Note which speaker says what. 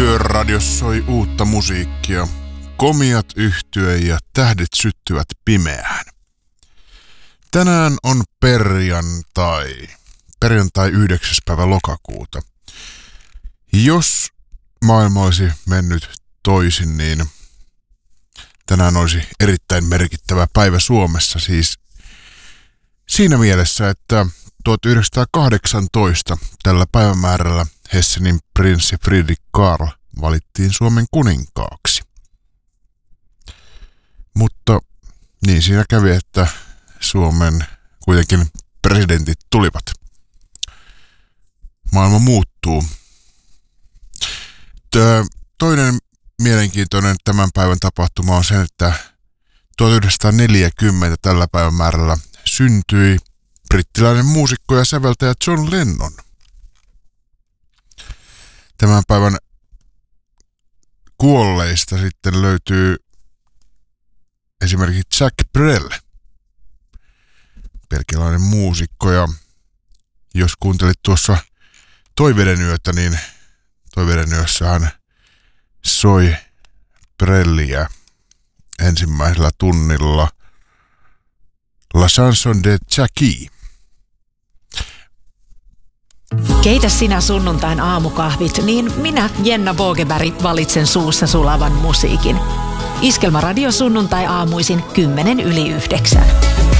Speaker 1: Yöradiossa soi uutta musiikkia. Komiat yhtye ja tähdet syttyvät pimeään. Tänään on perjantai 9. päivä lokakuuta. Jos maailma olisi mennyt toisin, niin tänään olisi erittäin merkittävä päivä Suomessa. Siis siinä mielessä, että 1918 tällä päivämäärällä Hessenin prinssi Friedrich Karl valittiin Suomen kuninkaaksi. Mutta niin siinä kävi, että Suomen kuitenkin presidentit tulivat. Maailma muuttuu. Toinen mielenkiintoinen tämän päivän tapahtuma on se, että 1940 tällä päivämäärällä syntyi brittiläinen muusikko ja säveltäjä John Lennon. Tämän päivän kuolleista sitten löytyy esimerkiksi Jack Brel, belgialainen muusikko, ja jos kuuntelit tuossa Toiveiden yötä, niin Toiveiden yössä hän soi Brelliä ensimmäisellä tunnilla La Chanson de Jackie.
Speaker 2: Keitä sinä sunnuntain aamukahvit, niin minä, Jenna Bogeberg, valitsen suussa sulavan musiikin. Iskelmäradio sunnuntai aamuisin 8:10.